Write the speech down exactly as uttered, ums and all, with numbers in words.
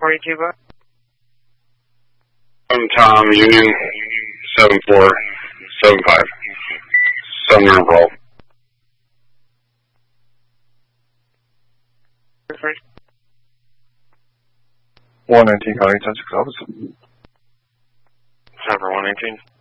for you, Cuba? I'm Tom, Union seven four seven five. Sumner Involved. one nineteen County ten six office. Number one nineteen.